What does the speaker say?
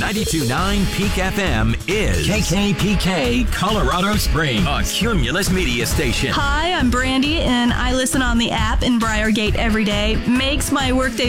92.9 Peak FM is KKPK Colorado Springs, a Cumulus media station. Hi, I'm Brandy, and I listen on the app in Briargate every day. Makes my workday